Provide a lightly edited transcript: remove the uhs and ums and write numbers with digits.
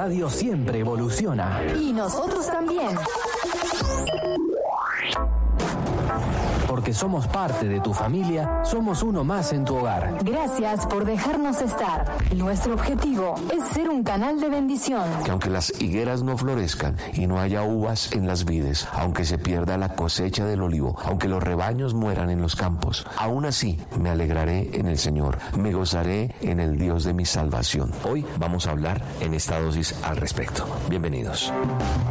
radio siempre evoluciona. Y nosotros también. Porque somos parte de tu familia, somos uno más en tu hogar. Gracias por dejarnos estar. Nuestro objetivo es ser un canal de bendición. Que aunque las higueras no florezcan y no haya uvas en las vides, aunque se pierda la cosecha del olivo, aunque los rebaños mueran en los campos, aún así me alegraré en el Señor, me gozaré en el Dios de mi salvación. Hoy vamos a hablar en esta dosis al respecto. Bienvenidos.